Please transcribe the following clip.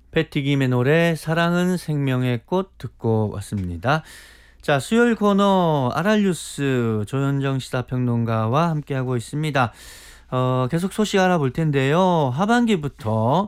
패티김의 노래 사랑은 생명의 꽃 듣고 왔습니다. 자, 수요일 코너 아랄뉴스 조현정 시사평론가와 함께하고 있습니다. 계속 소식 알아볼 텐데요. 하반기부터